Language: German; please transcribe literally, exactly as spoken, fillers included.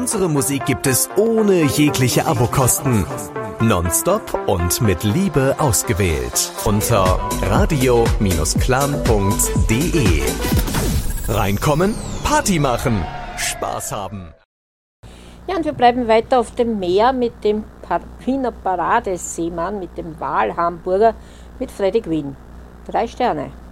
Unsere Musik gibt es ohne jegliche Abokosten. Nonstop und mit Liebe ausgewählt. Unter radio Bindestrich clan Punkt de. Reinkommen, Party machen, Spaß haben. Ja, und wir bleiben weiter auf dem Meer mit dem Par- Wiener Paradeseemann, mit dem Walhamburger, mit Freddy Quinn. Drei Sterne.